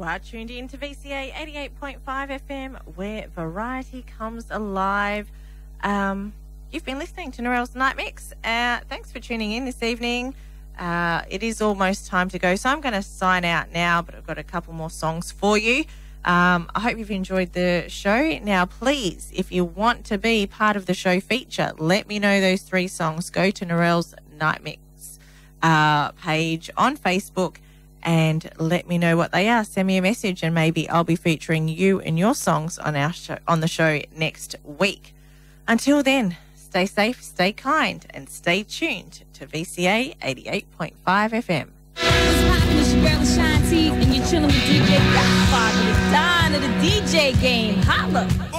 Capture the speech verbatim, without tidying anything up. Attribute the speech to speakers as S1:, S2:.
S1: are tuned in to V C A eighty-eight point five F M, where variety comes alive. Um, you've been listening to Narelle's Night Mix. Uh, thanks for tuning in this evening. Uh, it is almost time to go, so I'm going to sign out now, but I've got a couple more songs for you. Um, I hope you've enjoyed the show. Now, please, if you want to be part of the show feature, let me know those three songs. Go to Narelle's Night Mix uh, page on Facebook and let me know what they are. Send me a message and maybe I'll be featuring you and your songs on our show, on the show next week. Until then, stay safe, stay kind, and stay tuned to V C A eighty-eight point five F M.
S2: What's poppin'? It's your girl Ashanti, and you're chillin' with D J Godfather. It's time of the D J game. Holla!